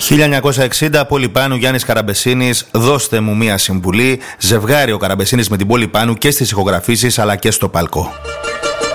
1960, Πόλη Πάνου, Γιάννης Καραμπεσίνης, δώστε μου μία συμβουλή. Ζευγάρι ο Καραμπεσίνης με την Πόλη Πάνου και στις ηχογραφήσεις αλλά και στο παλκό.